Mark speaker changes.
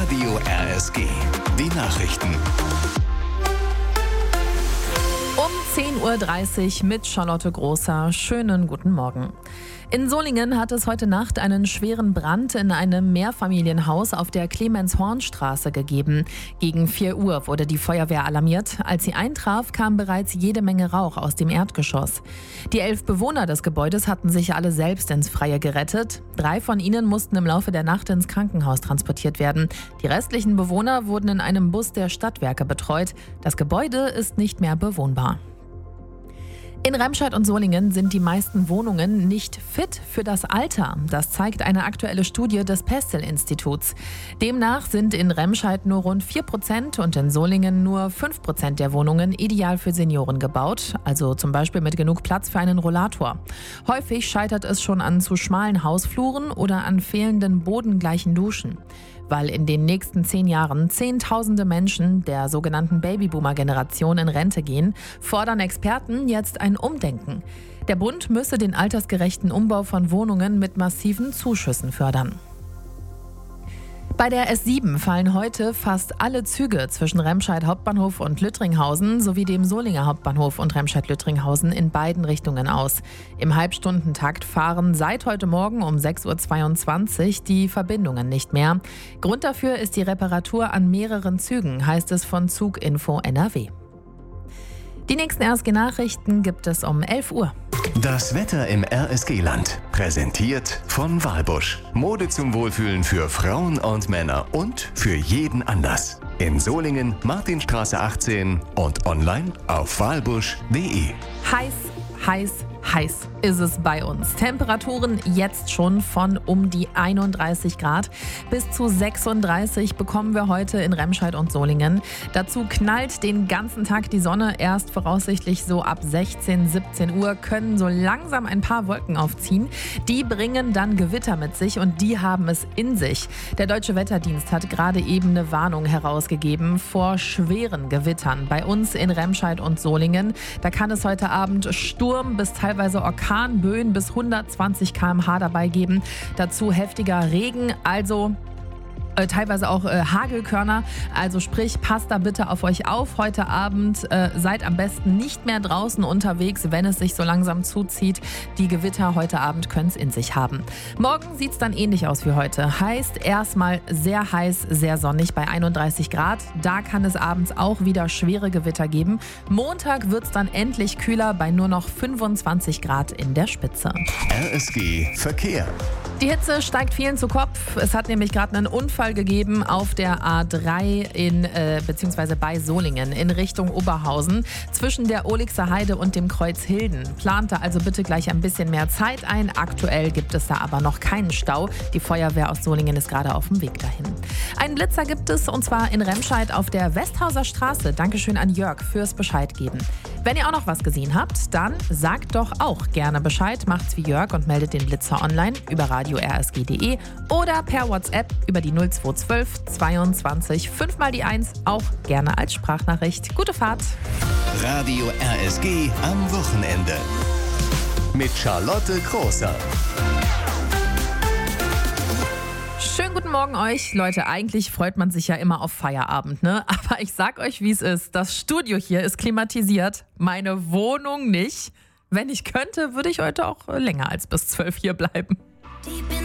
Speaker 1: Radio RSG. Die Nachrichten.
Speaker 2: Um 10.30 Uhr mit Charlotte Großer. Schönen guten Morgen. In Solingen hat es heute Nacht einen schweren Brand in einem Mehrfamilienhaus auf der Clemens-Horn-Straße gegeben. Gegen 4 Uhr wurde die Feuerwehr alarmiert. Als sie eintraf, kam bereits jede Menge Rauch aus dem Erdgeschoss. Die 11 Bewohner des Gebäudes hatten sich alle selbst ins Freie gerettet. 3 von ihnen mussten im Laufe der Nacht ins Krankenhaus transportiert werden. Die restlichen Bewohner wurden in einem Bus der Stadtwerke betreut. Das Gebäude ist nicht mehr bewohnbar. In Remscheid und Solingen sind die meisten Wohnungen nicht fit für das Alter. Das zeigt eine aktuelle Studie des Pestel-Instituts. Demnach sind in Remscheid nur rund 4% und in Solingen nur 5% der Wohnungen ideal für Senioren gebaut, also zum Beispiel mit genug Platz für einen Rollator. Häufig scheitert es schon an zu schmalen Hausfluren oder an fehlenden bodengleichen Duschen. Weil in den nächsten 10 Jahren Zehntausende Menschen der sogenannten Babyboomer-Generation in Rente gehen, fordern Experten jetzt ein Umdenken. Der Bund müsse den altersgerechten Umbau von Wohnungen mit massiven Zuschüssen fördern. Bei der S7 fallen heute fast alle Züge zwischen Remscheid Hauptbahnhof und Lüttringhausen sowie dem Solinger Hauptbahnhof und Remscheid-Lüttringhausen in beiden Richtungen aus. Im Halbstundentakt fahren seit heute Morgen um 6.22 Uhr die Verbindungen nicht mehr. Grund dafür ist die Reparatur an mehreren Zügen, heißt es von Zuginfo NRW. Die nächsten RSG-Nachrichten gibt es um 11 Uhr.
Speaker 1: Das Wetter im RSG-Land. Präsentiert von Walbusch. Mode zum Wohlfühlen für Frauen und Männer und für jeden Anlass. In Solingen, Martinstraße 18 und online auf walbusch.de.
Speaker 2: Heiß ist es bei uns. Temperaturen jetzt schon von um die 31 Grad bis zu 36 bekommen wir heute in Remscheid und Solingen. Dazu knallt den ganzen Tag die Sonne. Erst voraussichtlich so ab 16, 17 Uhr können so langsam ein paar Wolken aufziehen. Die bringen dann Gewitter mit sich und die haben es in sich. Der Deutsche Wetterdienst hat gerade eben eine Warnung herausgegeben vor schweren Gewittern bei uns in Remscheid und Solingen. Da kann es heute Abend Sturm bis teilweise Orkanböen bis 120 km/h dabei geben. Dazu heftiger Regen, also teilweise auch Hagelkörner. Also sprich, passt da bitte auf euch auf. Heute Abend seid am besten nicht mehr draußen unterwegs, wenn es sich so langsam zuzieht. Die Gewitter heute Abend können es in sich haben. Morgen sieht es dann ähnlich aus wie heute. Heißt erstmal sehr heiß, sehr sonnig bei 31 Grad. Da kann es abends auch wieder schwere Gewitter geben. Montag wird es dann endlich kühler bei nur noch 25 Grad in der Spitze.
Speaker 1: RSG Verkehr.
Speaker 2: Die Hitze steigt vielen zu Kopf. Es hat nämlich gerade einen Unfall gegeben auf der A3 beziehungsweise bei Solingen in Richtung Oberhausen zwischen der Ohlixer Heide und dem Kreuz Hilden. Plant da also bitte gleich ein bisschen mehr Zeit ein. Aktuell gibt es da aber noch keinen Stau. Die Feuerwehr aus Solingen ist gerade auf dem Weg dahin. Einen Blitzer gibt es und zwar in Remscheid auf der Westhauser Straße. Dankeschön an Jörg fürs Bescheid geben. Wenn ihr auch noch was gesehen habt, dann sagt doch auch gerne Bescheid. Macht's wie Jörg und meldet den Blitzer online über radio-rsg.de oder per WhatsApp über die 0212 22 5 mal die 1, auch gerne als Sprachnachricht. Gute Fahrt!
Speaker 1: Radio RSG am Wochenende. Mit Charlotte Großer.
Speaker 2: Schönen guten Morgen euch. Leute, eigentlich freut man sich ja immer auf Feierabend, ne? Aber ich sag euch, wie es ist. Das Studio hier ist klimatisiert, meine Wohnung nicht. Wenn ich könnte, würde ich heute auch länger als bis 12 hier bleiben.